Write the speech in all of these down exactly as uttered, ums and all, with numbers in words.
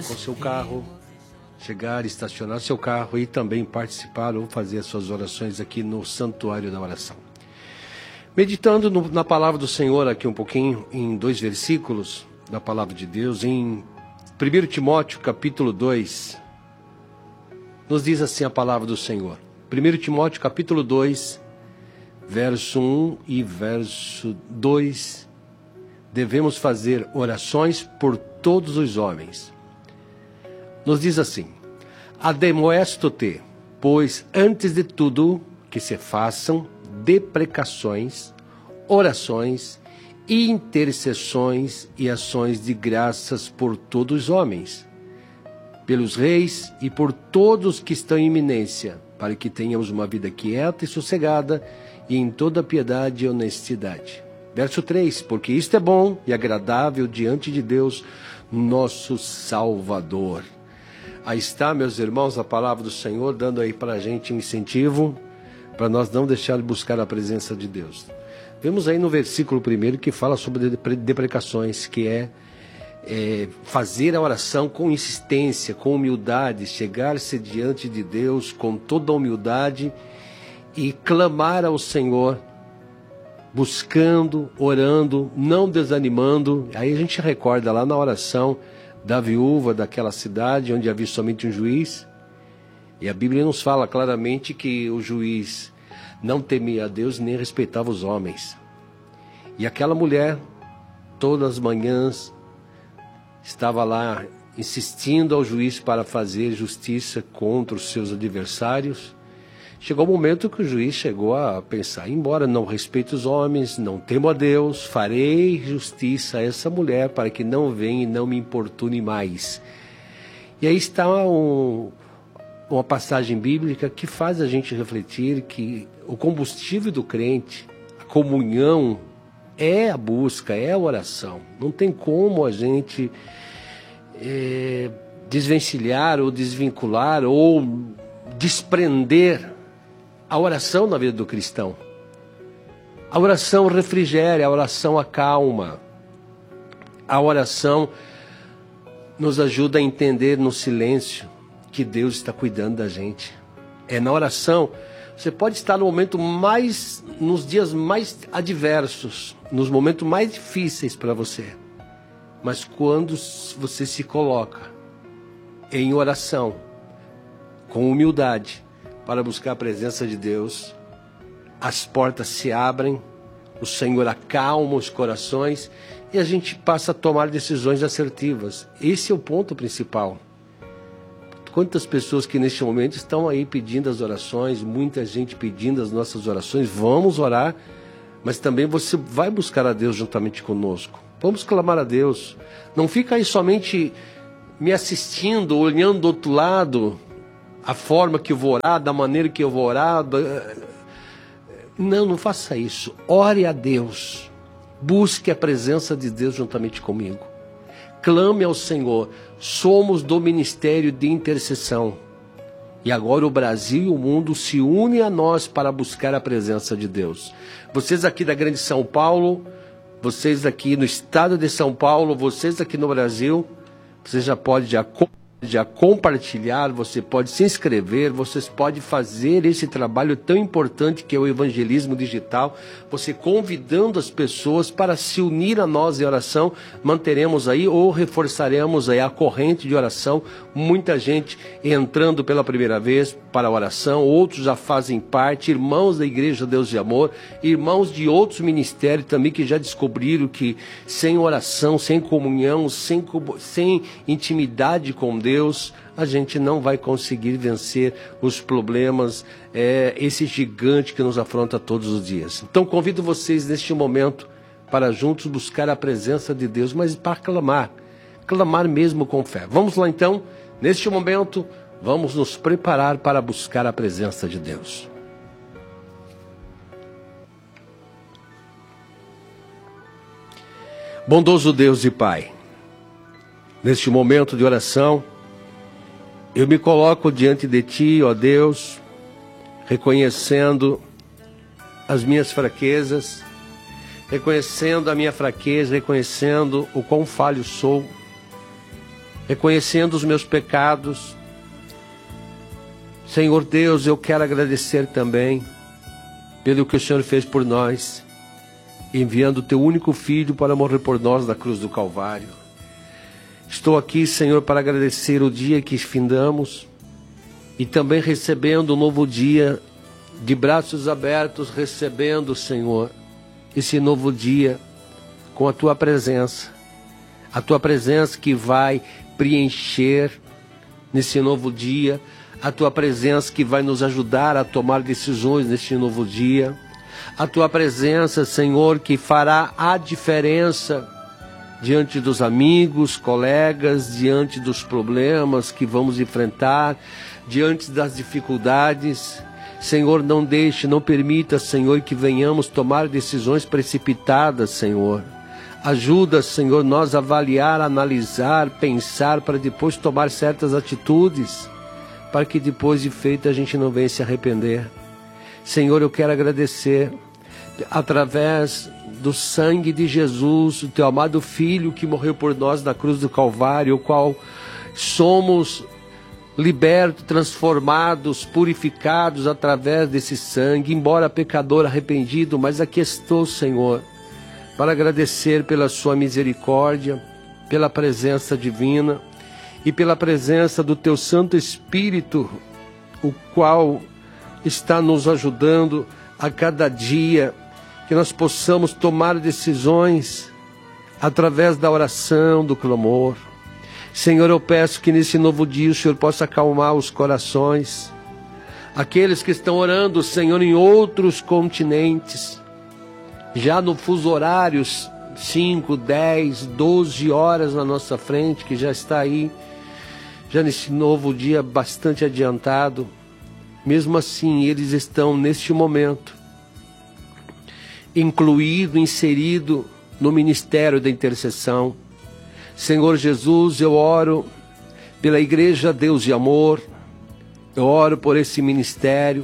com seu carro, chegar, estacionar seu carro e também participar ou fazer as suas orações aqui no Santuário da Oração. Meditando no, na palavra do Senhor aqui um pouquinho, em dois versículos da palavra de Deus, em primeiro Timóteo capítulo dois, nos diz assim a palavra do Senhor. primeiro Timóteo capítulo dois, verso um e verso dois, devemos fazer orações por todos os homens. Nos diz assim: Ademoesto-te, pois antes de tudo que se façam deprecações, orações e intercessões e ações de graças por todos os homens, pelos reis e por todos que estão em iminência, para que tenhamos uma vida quieta e sossegada e em toda piedade e honestidade. Verso três, porque isto é bom e agradável diante de Deus, nosso Salvador. Aí está, meus irmãos, a palavra do Senhor, dando aí para a gente um incentivo, para nós não deixar de buscar a presença de Deus. Vemos aí no versículo primeiro que fala sobre deprecações, que é, é fazer a oração com insistência, com humildade, chegar-se diante de Deus com toda a humildade e clamar ao Senhor, buscando, orando, não desanimando. Aí a gente recorda lá na oração da viúva daquela cidade onde havia somente um juiz, e a Bíblia nos fala claramente que o juiz não temia a Deus nem respeitava os homens. E aquela mulher, todas as manhãs, estava lá insistindo ao juiz para fazer justiça contra os seus adversários. Chegou o momento que o juiz chegou a pensar: embora não respeite os homens, não temo a Deus, farei justiça a essa mulher para que não venha e não me importune mais. E aí está um, uma passagem bíblica que faz a gente refletir que o combustível do crente, a comunhão, é a busca, é a oração. Não tem como a gente é, desvencilhar ou desvincular ou desprender a oração na vida do cristão. A oração refrigera, a oração acalma. A oração nos ajuda a entender no silêncio que Deus está cuidando da gente. É na oração, você pode estar no momento mais, nos dias mais adversos, nos momentos mais difíceis para você. Mas quando você se coloca em oração, com humildade, para buscar a presença de Deus, as portas se abrem, o Senhor acalma os corações e a gente passa a tomar decisões assertivas. Esse é o ponto principal. Quantas pessoas que neste momento estão aí pedindo as orações, muita gente pedindo as nossas orações. Vamos orar, mas também você vai buscar a Deus juntamente conosco. Vamos clamar a Deus. Não fica aí somente me assistindo, olhando do outro lado, a forma que eu vou orar, da maneira que eu vou orar. Não, não faça isso. Ore a Deus. Busque a presença de Deus juntamente comigo. Clame ao Senhor. Somos do Ministério de Intercessão. E agora o Brasil e o mundo se unem a nós para buscar a presença de Deus. Vocês aqui da Grande São Paulo, vocês aqui no estado de São Paulo, vocês aqui no Brasil, você já pode já já compartilhar, você pode se inscrever, vocês podem fazer esse trabalho tão importante que é o evangelismo digital, você convidando as pessoas para se unir a nós em oração. Manteremos aí ou reforçaremos aí a corrente de oração, muita gente entrando pela primeira vez para a oração, outros já fazem parte, irmãos da Igreja Deus de Amor, irmãos de outros ministérios também que já descobriram que sem oração, sem comunhão, sem, sem intimidade com Deus, a gente não vai conseguir vencer os problemas, é, esse gigante que nos afronta todos os dias. Então convido vocês neste momento para juntos buscar a presença de Deus, mas para clamar, clamar mesmo com fé. Vamos lá então, neste momento, vamos nos preparar para buscar a presença de Deus. Bondoso Deus e Pai, neste momento de oração, eu me coloco diante de Ti, ó Deus, reconhecendo as minhas fraquezas, reconhecendo a minha fraqueza, reconhecendo o quão falho sou. reconhecendo os meus pecados. Senhor Deus, eu quero agradecer também pelo que o Senhor fez por nós, enviando o teu único Filho para morrer por nós na cruz do Calvário. Estou aqui, Senhor, para agradecer o dia que findamos e também recebendo um novo dia, de braços abertos, recebendo, Senhor, esse novo dia com a tua presença. A tua presença que vai preencher nesse novo dia, a tua presença que vai nos ajudar a tomar decisões neste novo dia, a tua presença, Senhor, que fará a diferença diante dos amigos, colegas, diante dos problemas que vamos enfrentar, diante das dificuldades. Senhor, não deixe, não permita, Senhor, que venhamos tomar decisões precipitadas, Senhor. Ajuda, Senhor, nós a avaliar, analisar, pensar, para depois tomar certas atitudes, para que depois de feito a gente não venha se arrepender. Senhor, eu quero agradecer, através do sangue de Jesus, o teu amado Filho que morreu por nós na cruz do Calvário, o qual somos libertos, transformados, purificados através desse sangue, embora pecador arrependido, mas aqui estou, Senhor, para agradecer pela sua misericórdia, pela presença divina e pela presença do teu Santo Espírito, o qual está nos ajudando a cada dia, que nós possamos tomar decisões através da oração, do clamor. Senhor, eu peço que nesse novo dia o Senhor possa acalmar os corações, aqueles que estão orando, Senhor, em outros continentes, já no fuso horário, cinco, dez, doze horas na nossa frente, que já está aí, já nesse novo dia bastante adiantado. Mesmo assim, eles estão neste momento incluído, inserido no ministério da intercessão. Senhor Jesus, eu oro pela Igreja Deus de Amor, eu oro por esse ministério,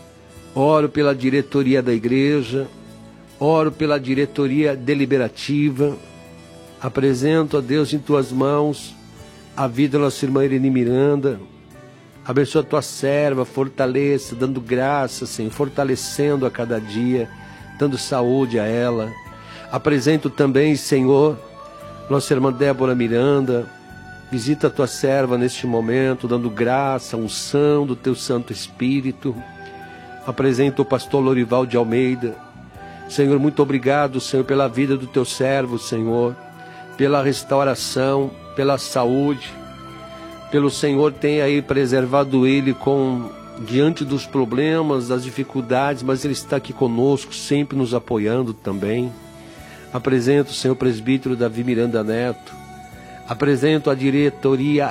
oro pela diretoria da igreja, oro pela diretoria deliberativa, apresento a Deus em tuas mãos a vida da nossa irmã Irene Miranda. Abençoa a tua serva, fortaleça, dando graça, Senhor, fortalecendo a cada dia, dando saúde a ela. Apresento também, Senhor, nossa irmã Débora Miranda. Visita a tua serva neste momento, dando graça, unção do teu Santo Espírito. Apresento o pastor Lorival de Almeida. Senhor, muito obrigado, Senhor, pela vida do teu servo, Senhor, pela restauração, pela saúde, pelo Senhor tem aí preservado ele com diante dos problemas, das dificuldades, mas ele está aqui conosco, sempre nos apoiando também. Apresento o Senhor presbítero Davi Miranda Neto. Apresento a diretoria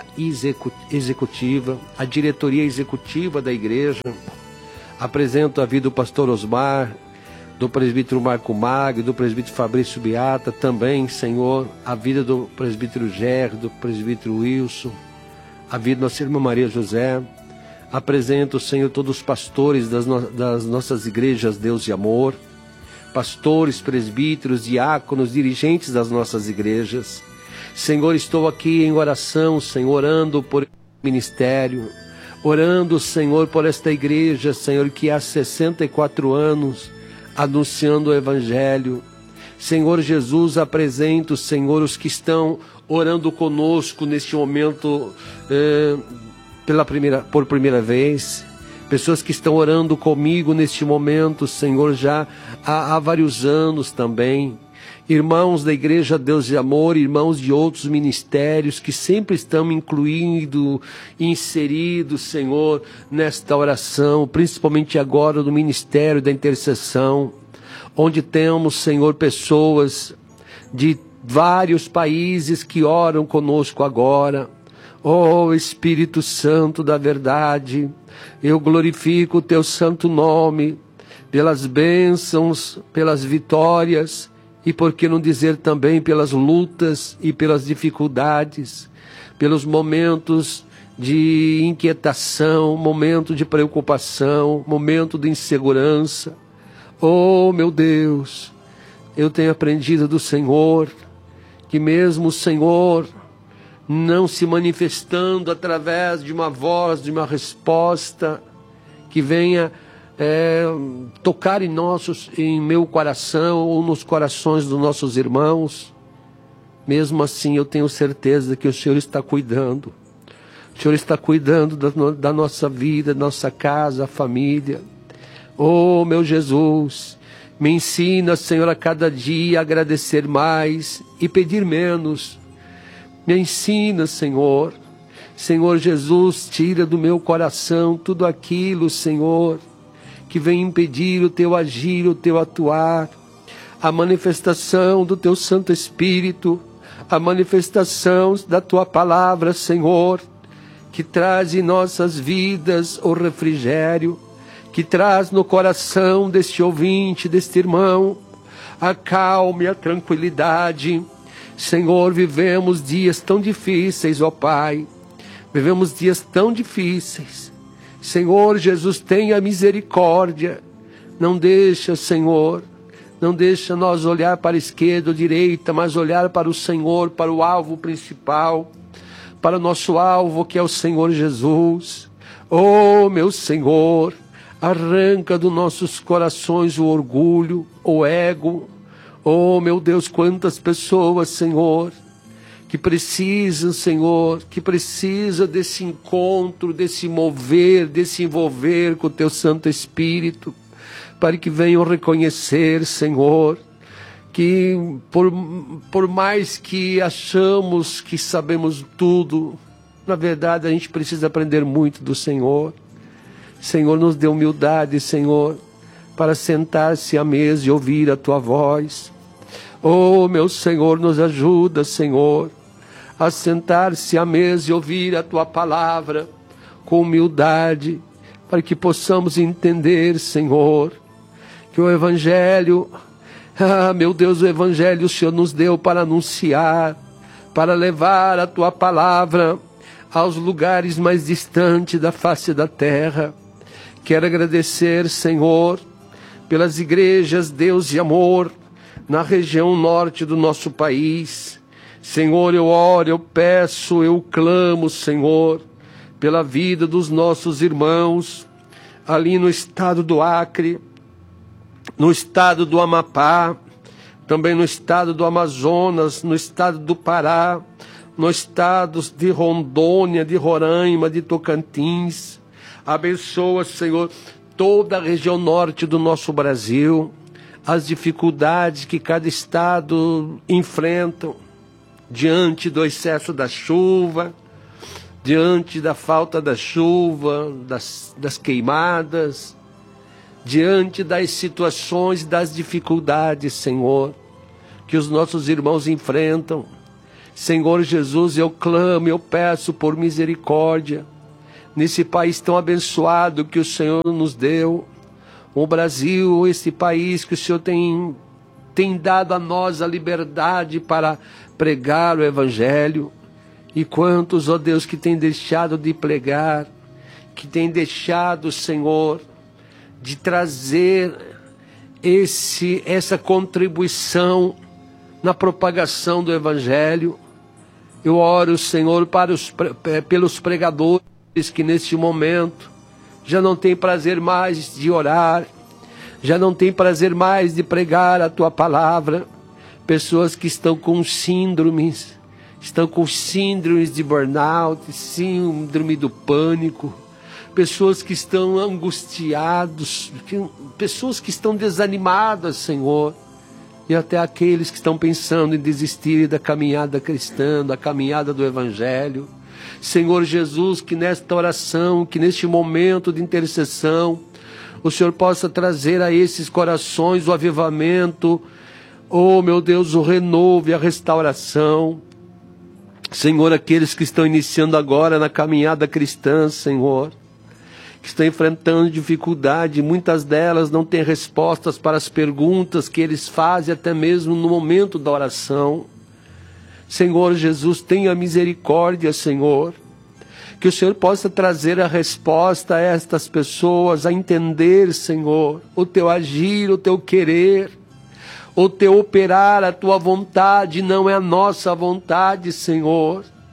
executiva, a diretoria executiva da igreja. Apresento a vida do pastor Osmar, do presbítero Marco Magno, do presbítero Fabrício Beata, também, Senhor, a vida do presbítero Ger, do presbítero Wilson, a vida da nossa irmã Maria José. Apresento, Senhor, todos os pastores das, no, das nossas igrejas Deus e Amor, pastores, presbíteros, diáconos, dirigentes das nossas igrejas. Senhor, estou aqui em oração, Senhor, orando por esse ministério, orando, Senhor, por esta igreja, Senhor, que há sessenta e quatro anos anunciando o Evangelho. Senhor Jesus, apresento, Senhor, os que estão orando conosco neste momento, eh, pela primeira, por primeira vez, pessoas que estão orando comigo neste momento, Senhor, já há, há vários anos também, irmãos da Igreja Deus de Amor, irmãos de outros ministérios que sempre estão incluindo, inseridos, Senhor, nesta oração, principalmente agora no ministério da intercessão, onde temos, Senhor, pessoas de vários países que oram conosco agora. Oh, Espírito Santo da verdade, eu glorifico o teu santo nome, pelas bênçãos, pelas vitórias, e por que não dizer também pelas lutas e pelas dificuldades, pelos momentos de inquietação, momento de preocupação, momento de insegurança. Oh, meu Deus, eu tenho aprendido do Senhor, que mesmo o Senhor, não se manifestando através de uma voz, de uma resposta que venha é, tocar em, nossos, em meu coração ou nos corações dos nossos irmãos. Mesmo assim, eu tenho certeza que o Senhor está cuidando. O Senhor está cuidando da, da nossa vida, da nossa casa, família. Oh, meu Jesus, me ensina, Senhor, a cada dia a agradecer mais e pedir menos. Me ensina, Senhor. Senhor Jesus, tira do meu coração tudo aquilo, Senhor, que vem impedir o teu agir, o teu atuar, a manifestação do teu Santo Espírito, a manifestação da tua palavra, Senhor, que traz em nossas vidas o refrigério, que traz no coração deste ouvinte, deste irmão, a calma e a tranquilidade. Senhor, vivemos dias tão difíceis, ó Pai, vivemos dias tão difíceis. Senhor Jesus, tenha misericórdia, não deixa, Senhor, não deixa nós olhar para a esquerda ou direita, mas olhar para o Senhor, para o alvo principal, para o nosso alvo que é o Senhor Jesus. Oh, meu Senhor, arranca dos nossos corações o orgulho, o ego. Oh, meu Deus, quantas pessoas, Senhor, que precisam, Senhor, que precisam desse encontro, desse mover, desse envolver com o Teu Santo Espírito, para que venham reconhecer, Senhor, que por, por mais que achamos que sabemos tudo, na verdade a gente precisa aprender muito do Senhor. Senhor, nos dê humildade, Senhor, para sentar-se à mesa e ouvir a Tua voz. Oh, meu Senhor, nos ajuda, Senhor, a sentar-se à mesa e ouvir a Tua palavra com humildade, para que possamos entender, Senhor, que o Evangelho, ah, meu Deus, o Evangelho o Senhor nos deu para anunciar, para levar a Tua palavra aos lugares mais distantes da face da terra. Quero agradecer, Senhor, pelas igrejas, Deus e amor, na região norte do nosso país. Senhor, eu oro, eu peço, eu clamo, Senhor, pela vida dos nossos irmãos, ali no estado do Acre, no estado do Amapá, também no estado do Amazonas, no estado do Pará, no estado de Rondônia, de Roraima, de Tocantins. Abençoa, Senhor, toda a região norte do nosso Brasil, as dificuldades que cada estado enfrenta diante do excesso da chuva, diante da falta da chuva, das, das queimadas, diante das situações, das dificuldades, Senhor, que os nossos irmãos enfrentam. Senhor Jesus, eu clamo, eu peço por misericórdia, nesse país tão abençoado que o Senhor nos deu, o Brasil, esse país que o Senhor tem, tem dado a nós a liberdade para pregar o Evangelho. E quantos, ó Deus, que tem deixado de pregar, que tem deixado, Senhor, de trazer esse, essa contribuição na propagação do Evangelho. Eu oro, Senhor, para os, pelos pregadores que neste momento já não tem prazer mais de orar, já não tem prazer mais de pregar a Tua palavra. Pessoas que estão com síndromes, estão com síndromes de burnout, síndrome do pânico, pessoas que estão angustiados, que, pessoas que estão desanimadas, Senhor, e até aqueles que estão pensando em desistir da caminhada cristã, da caminhada do Evangelho. Senhor Jesus, que nesta oração, que neste momento de intercessão, o Senhor possa trazer a esses corações o avivamento, oh meu Deus, o renovo e a restauração. Senhor, aqueles que estão iniciando agora na caminhada cristã, Senhor, que estão enfrentando dificuldade, muitas delas não têm respostas para as perguntas que eles fazem até mesmo no momento da oração. Senhor Jesus, tenha misericórdia, Senhor, que o Senhor possa trazer a resposta a estas pessoas, a entender, Senhor, o Teu agir, o Teu querer, o Teu operar, a Tua vontade, não é a nossa vontade, Senhor.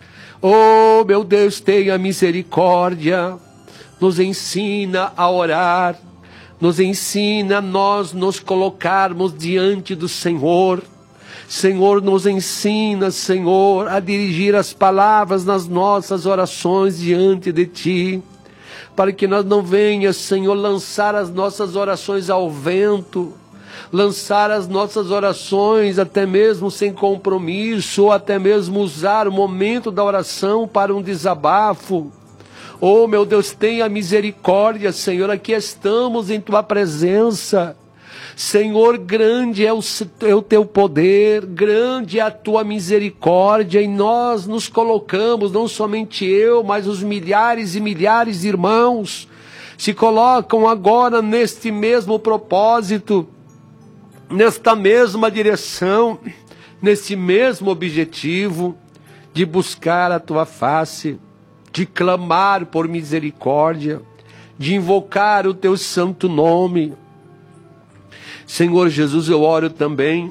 Oh, meu Deus, tenha misericórdia. Nos ensina a orar. Nos ensina a nós nos colocarmos diante do Senhor. Senhor, nos ensina, Senhor, a dirigir as palavras nas nossas orações diante de Ti, para que nós não venhamos, Senhor, lançar as nossas orações ao vento, lançar as nossas orações até mesmo sem compromisso, ou até mesmo usar o momento da oração para um desabafo. Oh, meu Deus, tenha misericórdia, Senhor, aqui estamos em Tua presença. Senhor, grande é o, é o Teu poder, grande é a Tua misericórdia, e nós nos colocamos, não somente eu, mas os milhares e milhares de irmãos, se colocam agora neste mesmo propósito, nesta mesma direção, nesse mesmo objetivo, de buscar a Tua face, de clamar por misericórdia, de invocar o Teu santo nome. Senhor Jesus, eu oro também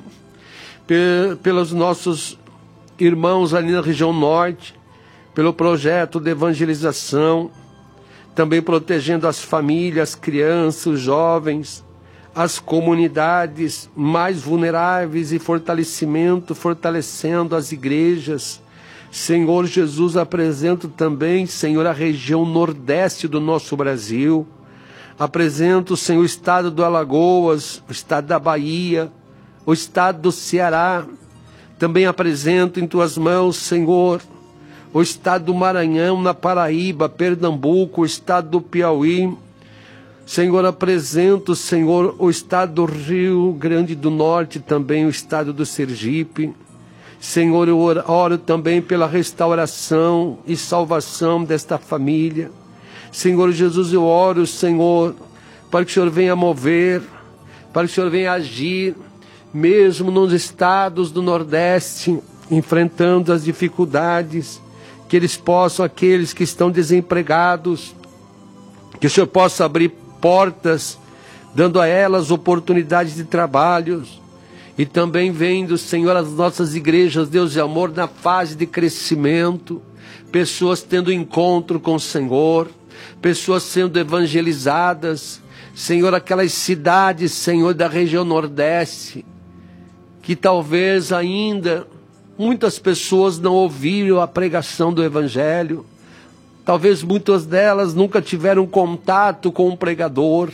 pelos nossos irmãos ali na região norte, pelo projeto de evangelização, também protegendo as famílias, as crianças, os jovens, as comunidades mais vulneráveis e fortalecimento, fortalecendo as igrejas. Senhor Jesus, apresento também, Senhor, a região nordeste do nosso Brasil. Apresento, Senhor, o estado do Alagoas, o estado da Bahia, o estado do Ceará. Também apresento em Tuas mãos, Senhor, o estado do Maranhão, na Paraíba, Pernambuco, o estado do Piauí. Senhor, apresento, Senhor, o estado do Rio Grande do Norte, também o estado do Sergipe. Senhor, eu oro também pela restauração e salvação desta família. Senhor Jesus, eu oro, Senhor, para que o Senhor venha mover, para que o Senhor venha agir, mesmo nos estados do Nordeste, enfrentando as dificuldades, que eles possam, aqueles que estão desempregados, que o Senhor possa abrir portas, dando a elas oportunidades de trabalho, e também vendo, Senhor, as nossas igrejas, Deus de amor, na fase de crescimento, pessoas tendo encontro com o Senhor, pessoas sendo evangelizadas, Senhor, aquelas cidades, Senhor, da região Nordeste, que talvez ainda muitas pessoas não ouviram a pregação do Evangelho, talvez muitas delas nunca tiveram contato com um pregador.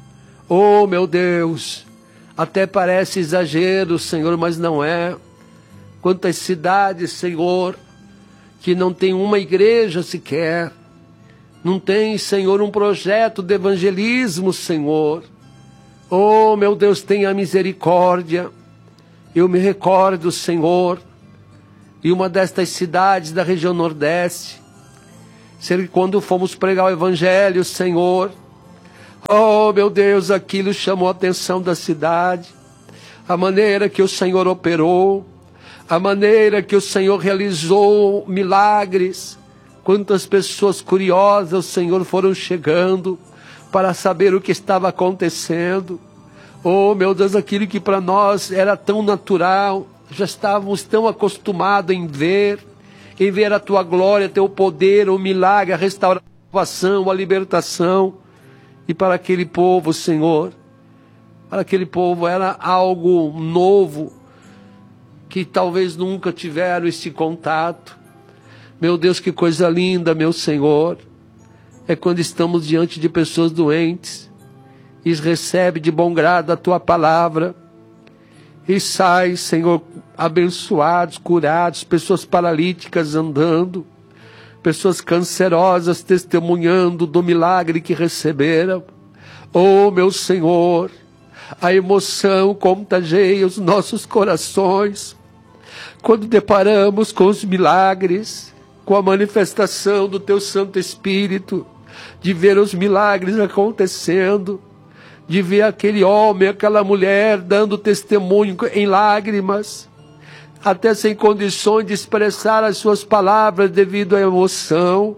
Oh, meu Deus, até parece exagero, Senhor, mas não é. Quantas cidades, Senhor, que não tem uma igreja sequer, não tem, Senhor, um projeto de evangelismo, Senhor. Oh, meu Deus, tenha misericórdia. Eu me recordo, Senhor, em uma destas cidades da região Nordeste, quando fomos pregar o Evangelho, Senhor, oh, meu Deus, aquilo chamou a atenção da cidade, a maneira que o Senhor operou, a maneira que o Senhor realizou milagres. Quantas pessoas curiosas, Senhor, foram chegando para saber o que estava acontecendo. Oh, meu Deus, aquilo que para nós era tão natural, já estávamos tão acostumados em ver, em ver a Tua glória, Teu poder, o milagre, a restauração, a libertação. E para aquele povo, Senhor, para aquele povo era algo novo, que talvez nunca tiveram esse contato. Meu Deus, que coisa linda, meu Senhor, é quando estamos diante de pessoas doentes, e recebe de bom grado a Tua palavra, e sai, Senhor, abençoados, curados, pessoas paralíticas andando, pessoas cancerosas testemunhando do milagre que receberam. Oh, meu Senhor, a emoção contagia os nossos corações, quando deparamos com os milagres, com a manifestação do Teu Santo Espírito, de ver os milagres acontecendo, de ver aquele homem, aquela mulher dando testemunho em lágrimas, até sem condições de expressar as suas palavras devido à emoção.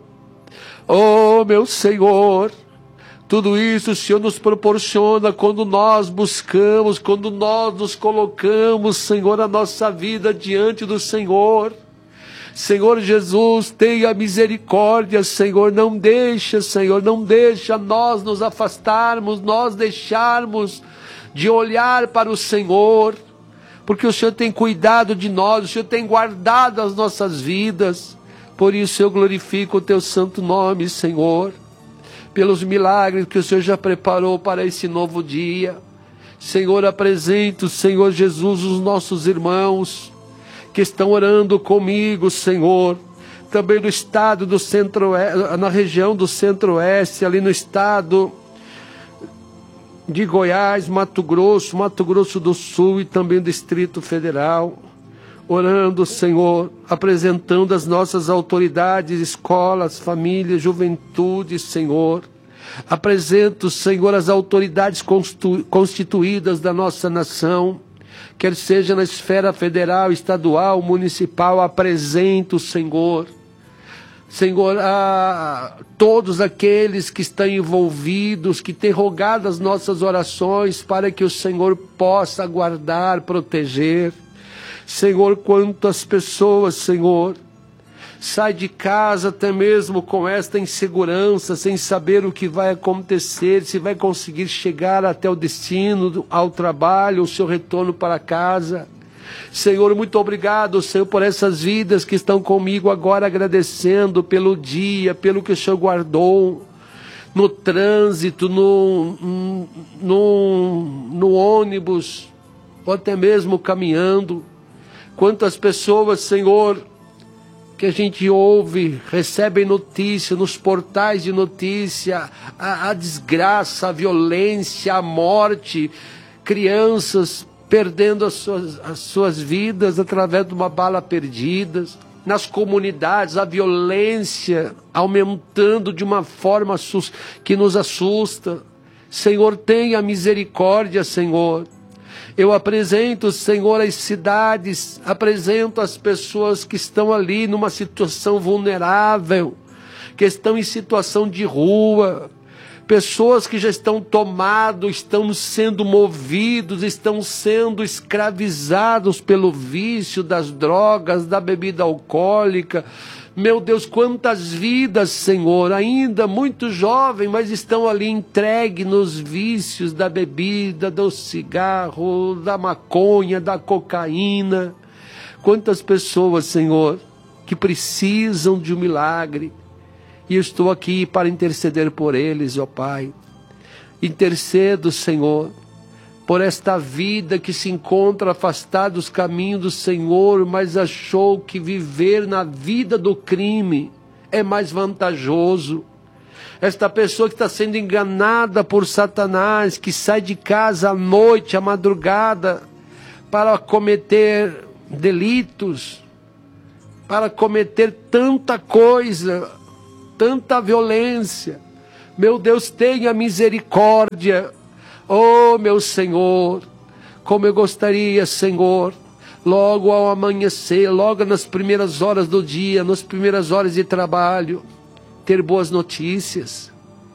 Oh, meu Senhor, tudo isso o Senhor nos proporciona quando nós buscamos, quando nós nos colocamos, Senhor, a nossa vida diante do Senhor. Senhor Jesus, tenha misericórdia, Senhor, não deixa, Senhor, não deixa nós nos afastarmos, nós deixarmos de olhar para o Senhor, porque o Senhor tem cuidado de nós, o Senhor tem guardado as nossas vidas. Por isso eu glorifico o teu santo nome, Senhor, pelos milagres que o Senhor já preparou para esse novo dia. Senhor, apresento, Senhor Jesus, os nossos irmãos que estão orando comigo, Senhor, também no estado do centro-oeste, na região do centro-oeste, ali no estado de Goiás, Mato Grosso, Mato Grosso do Sul e também do Distrito Federal, orando, Senhor, apresentando as nossas autoridades, escolas, famílias, juventude, Senhor. Apresento, Senhor, as autoridades constituídas da nossa nação, quer seja na esfera federal, estadual, municipal. Apresento, Senhor, Senhor, a todos aqueles que estão envolvidos, que têm rogado as nossas orações para que o Senhor possa guardar, proteger. Senhor, quantas pessoas, Senhor, sai de casa até mesmo com esta insegurança, sem saber o que vai acontecer, se vai conseguir chegar até o destino, ao trabalho, o seu retorno para casa. Senhor, muito obrigado, Senhor, por essas vidas que estão comigo agora, agradecendo pelo dia, pelo que o Senhor guardou no trânsito, no, no, no ônibus, ou até mesmo caminhando. Quantas pessoas, Senhor, que a gente ouve, recebem notícia nos portais de notícia, a, a desgraça, a violência, a morte, crianças perdendo as suas, as suas vidas através de uma bala perdida, nas comunidades, a violência aumentando de uma forma que nos assusta. Senhor, tenha misericórdia, Senhor. Eu apresento, Senhor, as cidades, apresento as pessoas que estão ali numa situação vulnerável, que estão em situação de rua, pessoas que já estão tomados, estão sendo movidos, estão sendo escravizados pelo vício das drogas, da bebida alcoólica. Meu Deus, quantas vidas, Senhor, ainda muito jovens, mas estão ali entregues nos vícios da bebida, do cigarro, da maconha, da cocaína. Quantas pessoas, Senhor, que precisam de um milagre. E eu estou aqui para interceder por eles, ó Pai. Intercedo, Senhor, por esta vida que se encontra afastada dos caminhos do Senhor, mas achou que viver na vida do crime é mais vantajoso. Esta pessoa que está sendo enganada por Satanás, que sai de casa à noite, à madrugada, para cometer delitos, para cometer tanta coisa, tanta violência. Meu Deus, tenha misericórdia. Oh, meu Senhor, como eu gostaria, Senhor, logo ao amanhecer, logo nas primeiras horas do dia, nas primeiras horas de trabalho, ter boas notícias.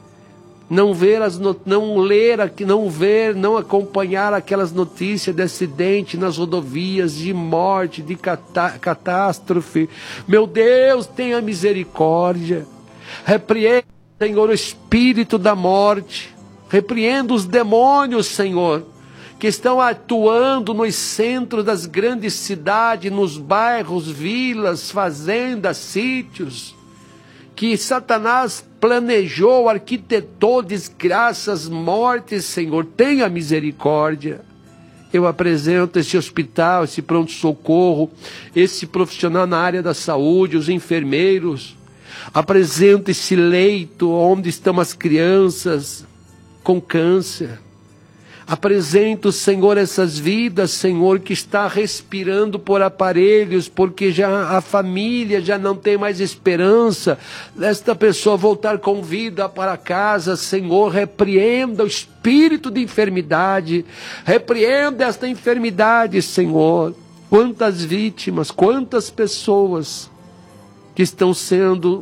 Não ver as not- não ler, não ver, não acompanhar aquelas notícias de acidente nas rodovias, de morte, de catá- catástrofe. Meu Deus, tenha misericórdia. Repreenda, Senhor, o espírito da morte. Repreenda os demônios, Senhor, que estão atuando nos centros das grandes cidades, nos bairros, vilas, fazendas, sítios, que Satanás planejou, arquitetou desgraças, mortes, Senhor. Tenha misericórdia. Eu apresento esse hospital, esse pronto-socorro, esse profissional na área da saúde, os enfermeiros. Apresento esse leito onde estão as crianças com câncer. Apresento, Senhor, essas vidas, Senhor, que está respirando por aparelhos, porque já a família já não tem mais esperança desta pessoa voltar com vida para casa. Senhor, repreenda o espírito de enfermidade, repreenda esta enfermidade, Senhor. Quantas vítimas, quantas pessoas que estão sendo,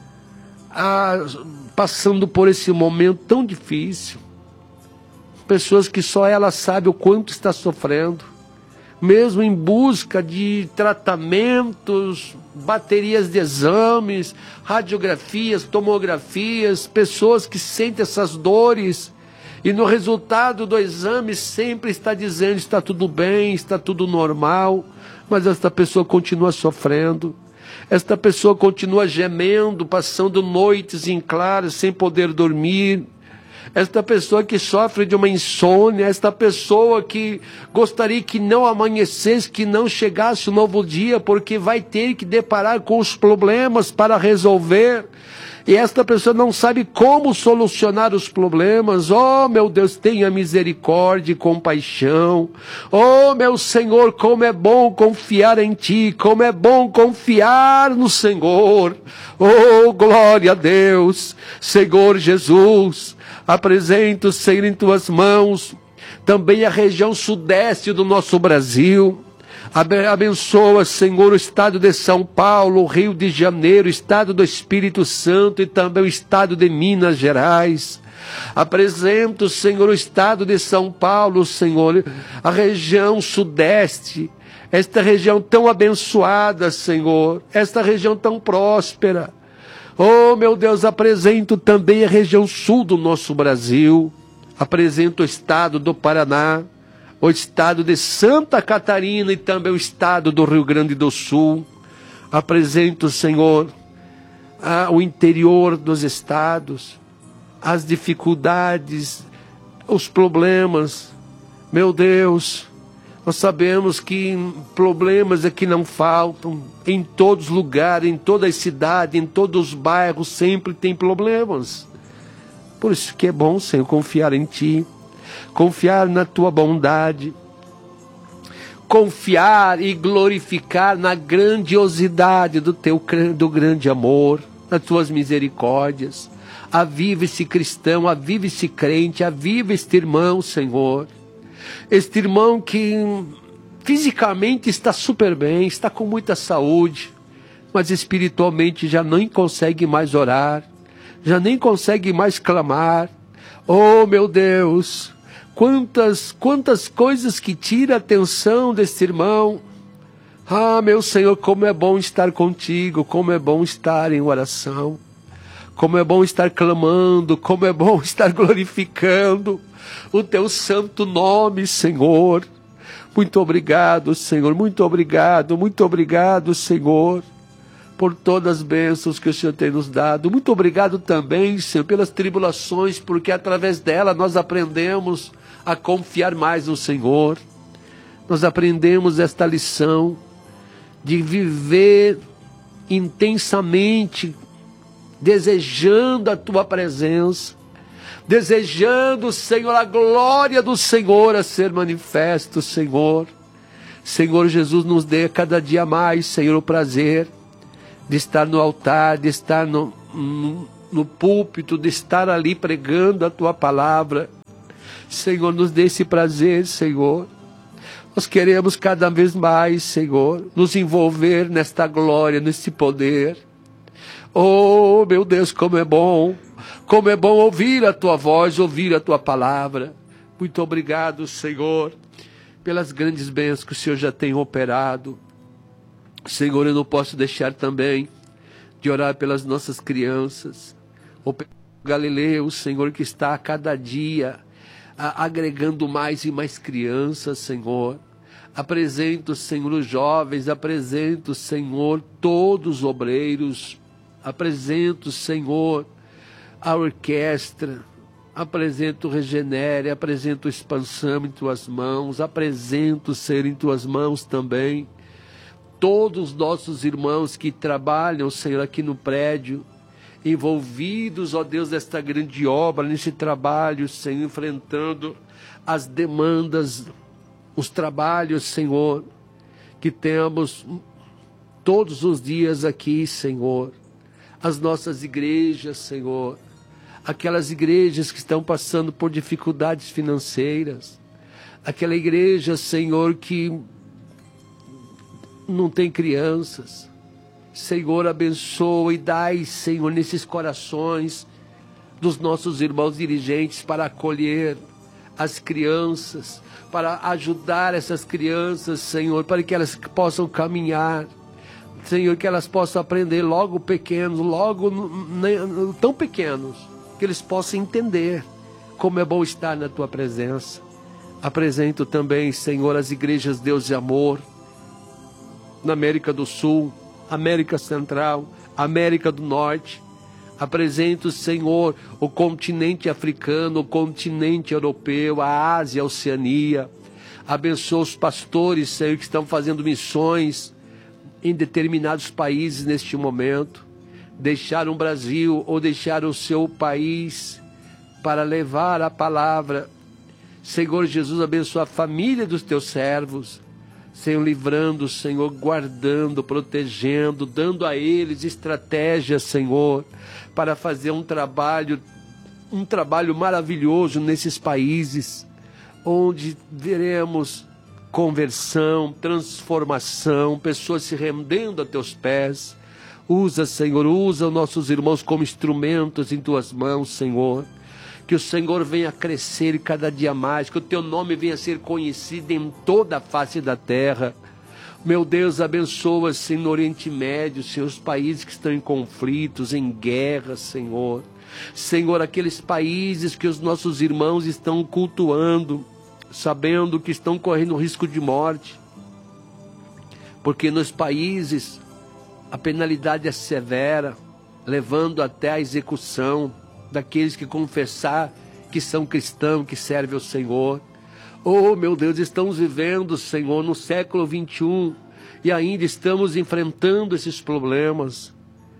ah, passando por esse momento tão difícil. Pessoas que só ela sabe o quanto está sofrendo. mesmo em busca de tratamentos, baterias de exames, radiografias, tomografias, pessoas que sentem essas dores e no resultado do exame sempre está dizendo está tudo bem, está tudo normal, mas esta pessoa continua sofrendo, esta pessoa continua gemendo, passando noites em claro, sem poder dormir. Esta pessoa que sofre de uma insônia, esta pessoa que gostaria que não amanhecesse, que não chegasse o novo dia, porque vai ter que deparar com os problemas para resolver. E esta pessoa não sabe como solucionar os problemas. Oh, meu Deus, tenha misericórdia e compaixão. Oh, meu Senhor, como é bom confiar em Ti, como é bom confiar no Senhor. Oh, glória a Deus, Senhor Jesus. Apresento, Senhor, em Tuas mãos também a região sudeste do nosso Brasil. Abençoa, Senhor, o estado de São Paulo, o Rio de Janeiro, o estado do Espírito Santo e também o estado de Minas Gerais. Apresento, Senhor, o estado de São Paulo, Senhor, a região sudeste, esta região tão abençoada, Senhor, esta região tão próspera. Oh, meu Deus, apresento também a região sul do nosso Brasil, apresento o estado do Paraná, o estado de Santa Catarina e também o estado do Rio Grande do Sul. Apresento, Senhor, a, o interior dos estados, as dificuldades, os problemas. Meu Deus, nós sabemos que problemas aqui não faltam, em todos os lugares, em toda a cidade, em todos os bairros, sempre tem problemas. Por isso que é bom, Senhor, confiar em Ti, confiar na Tua bondade, confiar e glorificar na grandiosidade do Teu do grande amor, nas Tuas misericórdias. Aviva esse cristão, aviva esse crente, aviva este irmão, Senhor. Este irmão que fisicamente está super bem, está com muita saúde, mas espiritualmente já nem consegue mais orar, já nem consegue mais clamar. Oh, meu Deus, quantas, quantas coisas que tira a atenção deste irmão. Ah, meu Senhor, como é bom estar contigo, como é bom estar em oração, como é bom estar clamando, como é bom estar glorificando o Teu santo nome, Senhor. Muito obrigado, Senhor, muito obrigado, muito obrigado, Senhor, por todas as bênçãos que o Senhor tem nos dado. Muito obrigado também, Senhor, pelas tribulações, porque através dela nós aprendemos a confiar mais no Senhor. Nós aprendemos esta lição de viver intensamente, desejando a Tua presença, desejando, Senhor, a glória do Senhor a ser manifesto, Senhor. Senhor Jesus, nos dê cada dia mais, Senhor, o prazer de estar no altar, de estar no, no, no púlpito, de estar ali pregando a Tua palavra. Senhor, nos dê esse prazer, Senhor. Nós queremos cada vez mais, Senhor, nos envolver nesta glória, nesse poder. Oh, meu Deus, como é bom, como é bom ouvir a Tua voz, ouvir a Tua palavra. Muito obrigado, Senhor, pelas grandes bênçãos que o Senhor já tem operado. Senhor, eu não posso deixar também de orar pelas nossas crianças, o Galileu, Senhor, que está a cada dia a, agregando mais e mais crianças, Senhor. Apresento, Senhor, os jovens, apresento, Senhor, todos os obreiros, apresento, Senhor, a orquestra, apresento o Regenere, apresento a Expansão em Tuas mãos, apresento, Senhor, em Tuas mãos também todos os nossos irmãos que trabalham, Senhor, aqui no prédio, envolvidos, ó Deus, nesta grande obra, nesse trabalho, Senhor, enfrentando as demandas, os trabalhos, Senhor, que temos todos os dias aqui, Senhor. As nossas igrejas, Senhor, aquelas igrejas que estão passando por dificuldades financeiras, aquela igreja, Senhor, que não tem crianças. Senhor, abençoa e dai, Senhor, nesses corações dos nossos irmãos dirigentes para acolher as crianças, para ajudar essas crianças, Senhor, para que elas possam caminhar, Senhor, que elas possam aprender logo pequenos, logo tão pequenos, que eles possam entender como é bom estar na Tua presença. Apresento também, Senhor, as igrejas Deus de Amor, na América do Sul, América Central, América do Norte. Apresento, Senhor, o continente africano, o continente europeu, a Ásia, a Oceania. Abençoa os pastores, Senhor, que estão fazendo missões em determinados países neste momento. Deixaram o Brasil ou deixaram o seu país para levar a palavra. Senhor Jesus, abençoa a família dos teus servos. Senhor, livrando, Senhor, guardando, protegendo, dando a eles estratégias, Senhor, para fazer um trabalho, um trabalho maravilhoso nesses países, onde veremos conversão, transformação, pessoas se rendendo a teus pés. Usa, Senhor, usa os nossos irmãos como instrumentos em tuas mãos, Senhor. Que o Senhor venha crescer cada dia mais, que o teu nome venha a ser conhecido em toda a face da terra. Meu Deus, abençoa, Senhor, no Oriente Médio, Senhor, os países que estão em conflitos, em guerra, Senhor. Senhor, aqueles países que os nossos irmãos estão cultuando, sabendo que estão correndo risco de morte. Porque nos países a penalidade é severa, levando até a execução daqueles que confessar que são cristãos, que servem ao Senhor. Oh, meu Deus, estamos vivendo, Senhor, no século vinte e um e ainda estamos enfrentando esses problemas.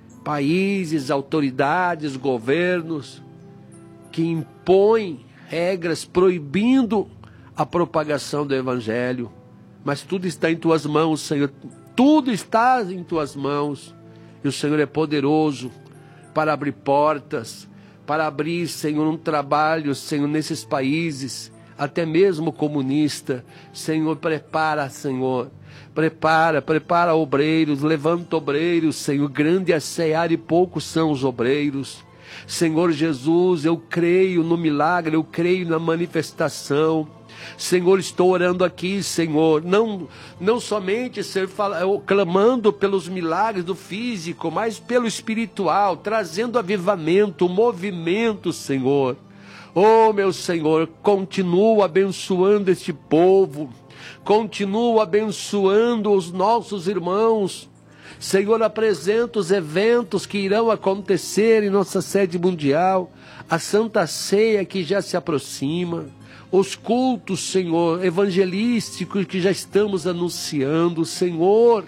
Países, autoridades, governos que impõem regras proibindo a propagação do Evangelho. Mas tudo está em tuas mãos, Senhor. Tudo está em tuas mãos. E o Senhor é poderoso para abrir portas, para abrir, Senhor, um trabalho, Senhor, nesses países, até mesmo comunista. Senhor, prepara, Senhor, prepara, prepara obreiros, levanta obreiros, Senhor, grande é a seara e poucos são os obreiros. Senhor Jesus, eu creio no milagre, eu creio na manifestação. Senhor, estou orando aqui, Senhor, não, não somente ser, clamando pelos milagres do físico, mas pelo espiritual, trazendo avivamento, movimento, Senhor. Oh, meu Senhor, continua abençoando este povo, continua abençoando os nossos irmãos. Senhor, apresenta os eventos que irão acontecer em nossa sede mundial, a Santa Ceia que já se aproxima, os cultos, Senhor, evangelísticos que já estamos anunciando, Senhor.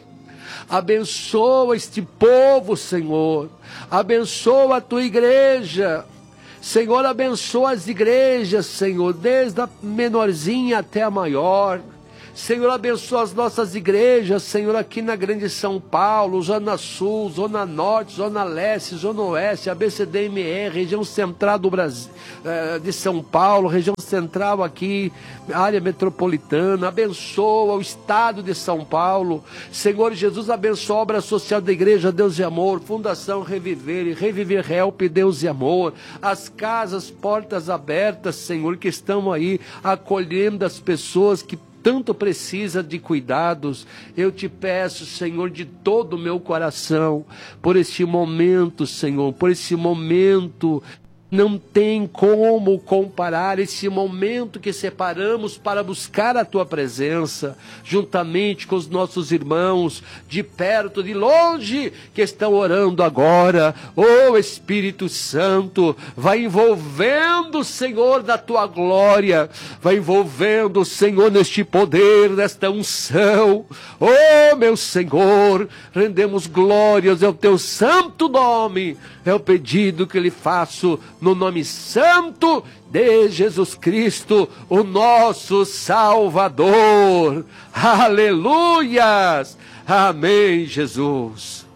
Abençoa este povo, Senhor. Abençoa a tua igreja. Senhor, abençoa as igrejas, Senhor, desde a menorzinha até a maior. Senhor, abençoa as nossas igrejas, Senhor, aqui na Grande São Paulo, Zona Sul, Zona Norte, Zona Leste, Zona Oeste, A B C D M E, região central do Brasil, de São Paulo, região central aqui, área metropolitana. Abençoa o estado de São Paulo. Senhor Jesus, abençoa a obra social da Igreja Deus de Amor, Fundação Reviver e Reviver Help Deus de Amor, as casas, portas abertas, Senhor, que estão aí acolhendo as pessoas que tanto precisa de cuidados. Eu te peço, Senhor, de todo o meu coração, por este momento, Senhor, por esse momento. Não tem como comparar esse momento que separamos para buscar a tua presença, juntamente com os nossos irmãos, de perto, de longe, que estão orando agora. Oh, Espírito Santo, vai envolvendo, Senhor, da tua glória, vai envolvendo, Senhor, neste poder, nesta unção. Oh, meu Senhor, rendemos glórias ao teu santo nome. É o pedido que lhe faço no nome santo de Jesus Cristo, o nosso Salvador. Aleluias! Amém, Jesus.